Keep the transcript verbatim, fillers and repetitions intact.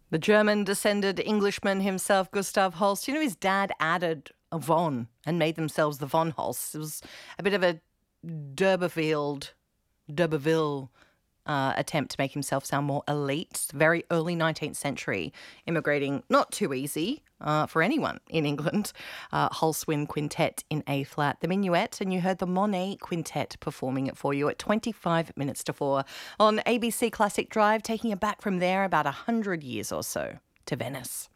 The German-descended Englishman himself, Gustav Holst, you know, his dad added a von and made themselves the von Holst. It was a bit of a D'Urberville, D'Urberville uh, attempt to make himself sound more elite. Very early nineteenth century, immigrating not too easy uh, for anyone in England. Uh, Holstwin Quintet in A-flat, the Minuet, and you heard the Monet Quintet performing it for you at twenty-five minutes to four on A B C Classic Drive, taking you back from there about one hundred years or so to Venice.